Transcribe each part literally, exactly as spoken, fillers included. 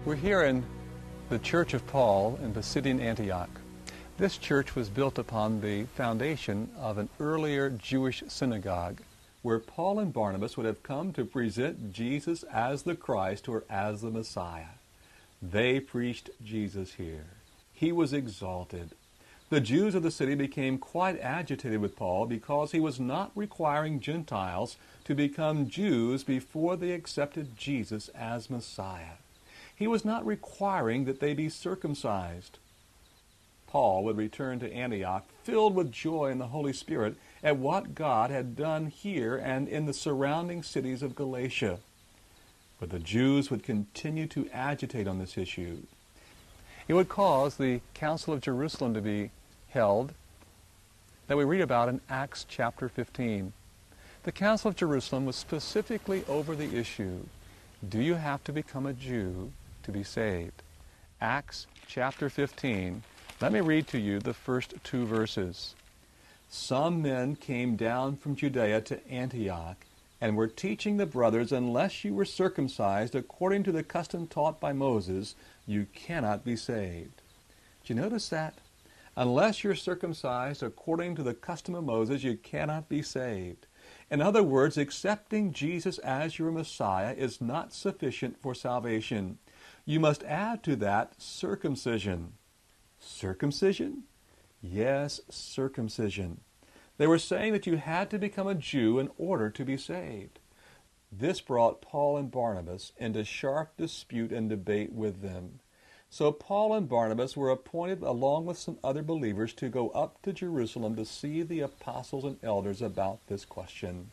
We're here in the Church of Paul in Pisidian Antioch. This church was built upon the foundation of an earlier Jewish synagogue where Paul and Barnabas would have come to present Jesus as the Christ or as the Messiah. They preached Jesus here. He was exalted. The Jews of the city became quite agitated with Paul because he was not requiring Gentiles to become Jews before they accepted Jesus as Messiah. He was not requiring that they be circumcised. Paul would return to Antioch filled with joy in the Holy Spirit at what God had done here and in the surrounding cities of Galatia. But the Jews would continue to agitate on this issue. It would cause the Council of Jerusalem to be held that we read about in Acts chapter fifteen. The Council of Jerusalem was specifically over the issue, do you have to become a Jew to be saved? Acts chapter fifteen. Let me read to you the first two verses. Some men came down from Judea to Antioch and were teaching the brothers, unless you were circumcised according to the custom taught by Moses, you cannot be saved. Did you notice that? Unless you're circumcised according to the custom of Moses, you cannot be saved. In other words, accepting Jesus as your Messiah is not sufficient for salvation. You must add to that circumcision. Circumcision? Yes, circumcision. They were saying that you had to become a Jew in order to be saved. This brought Paul and Barnabas into sharp dispute and debate with them. So Paul and Barnabas were appointed along with some other believers to go up to Jerusalem to see the apostles and elders about this question.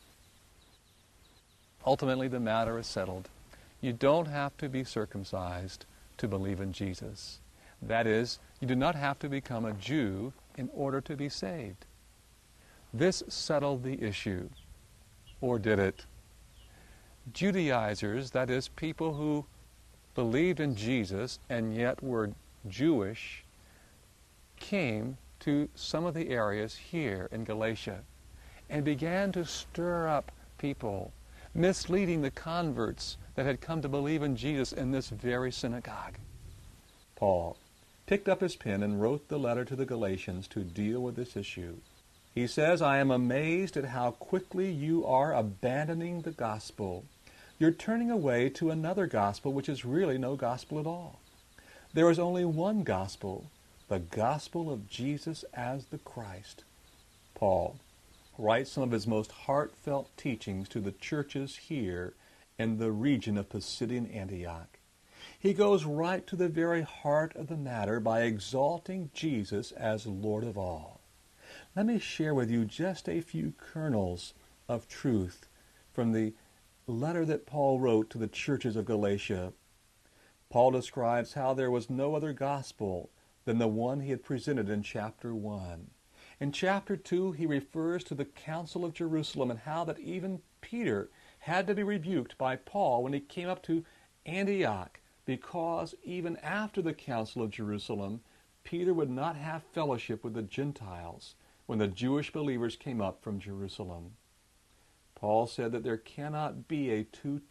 Ultimately, the matter is settled. You don't have to be circumcised to believe in Jesus. That is, you do not have to become a Jew in order to be saved. This settled the issue. Or did it? Judaizers, that is, people who believed in Jesus and yet were Jewish, came to some of the areas here in Galatia and began to stir up people, misleading the converts that had come to believe in Jesus in this very synagogue. Paul picked up his pen and wrote the letter to the Galatians to deal with this issue. He says, I am amazed at how quickly you are abandoning the gospel. You're turning away to another gospel which is really no gospel at all. There is only one gospel, the gospel of Jesus as the Christ. Paul writes some of his most heartfelt teachings to the churches here in the region of Pisidian Antioch. He goes right to the very heart of the matter by exalting Jesus as Lord of all. Let me share with you just a few kernels of truth from the letter that Paul wrote to the churches of Galatia. Paul describes how there was no other gospel than the one he had presented in chapter one. In chapter two, he refers to the Council of Jerusalem and how that even Peter had to be rebuked by Paul when he came up to Antioch, because even after the Council of Jerusalem, Peter would not have fellowship with the Gentiles when the Jewish believers came up from Jerusalem. Paul said that there cannot be a two